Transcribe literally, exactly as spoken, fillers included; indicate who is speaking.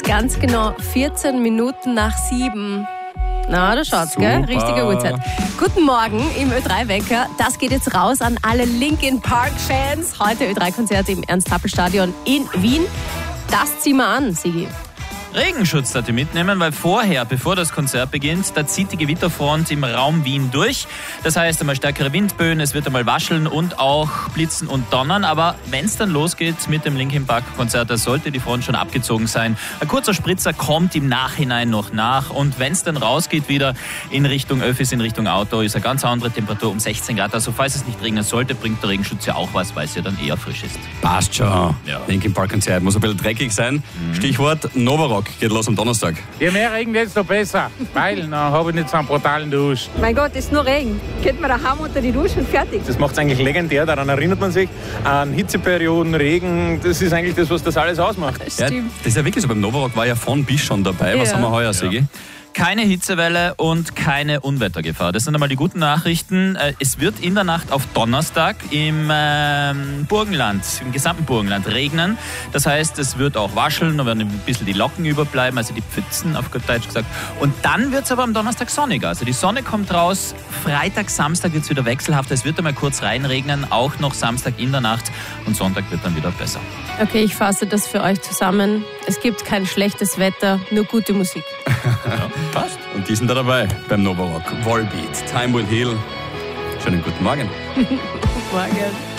Speaker 1: ganz genau vierzehn Minuten nach sieben. Na, da schaut's, gell? Richtige Uhrzeit. Guten Morgen im Ö drei Wecker. Das geht jetzt raus an alle Linkin Park-Fans. Heute Ö drei Konzert im Ernst-Happel-Stadion in Wien. Das ziehen wir an, Sigi.
Speaker 2: Regenschutz sollte mitnehmen, weil vorher, bevor das Konzert beginnt, da zieht die Gewitterfront im Raum Wien durch. Das heißt einmal stärkere Windböen, es wird einmal wascheln und auch blitzen und donnern. Aber wenn es dann losgeht mit dem Linkin Park Konzert, da sollte die Front schon abgezogen sein. Ein kurzer Spritzer kommt im Nachhinein noch nach. Und wenn es dann rausgeht wieder in Richtung Öffis, in Richtung Auto, ist eine ganz andere Temperatur um sechzehn Grad. Also falls es nicht regnen sollte, bringt der Regenschutz ja auch was, weil es ja dann eher frisch ist.
Speaker 3: Passt schon.
Speaker 2: Ja.
Speaker 3: Linkin Park Konzert muss ein bisschen dreckig sein. Mhm. Stichwort Novarock geht los am Donnerstag.
Speaker 4: Je mehr Regen, desto besser, weil dann habe ich nicht so einen brutalen Dusch.
Speaker 5: Mein Gott, ist nur Regen. Geht man daheim unter die Dusche und fertig.
Speaker 6: Das macht es eigentlich legendär, daran erinnert man sich. An Hitzeperioden, Regen, das ist eigentlich das, was das alles ausmacht.
Speaker 3: Ja, das ist ja wirklich so. Beim Novarock war ja von bis schon dabei. Was
Speaker 1: Ja.
Speaker 3: haben wir heuer, Sigi?
Speaker 2: Keine Hitzewelle und keine Unwettergefahr. Das sind einmal die guten Nachrichten. Es wird in der Nacht auf Donnerstag im ähm, Burgenland, im gesamten Burgenland regnen. Das heißt, es wird auch wascheln, da werden ein bisschen die Locken überbleiben, also die Pfützen auf gut Deutsch gesagt. Und dann wird es aber am Donnerstag sonniger. Also die Sonne kommt raus. Freitag, Samstag wird es wieder wechselhaft. Es wird einmal kurz reinregnen, auch noch Samstag in der Nacht. Und Sonntag wird dann wieder besser.
Speaker 1: Okay, ich fasse das für euch zusammen. Es gibt kein schlechtes Wetter, nur gute Musik.
Speaker 2: Ja, passt.
Speaker 3: Und die sind da dabei beim Novarock. Volbeat, Time Will Heal. Schönen guten Morgen.
Speaker 1: Morgen.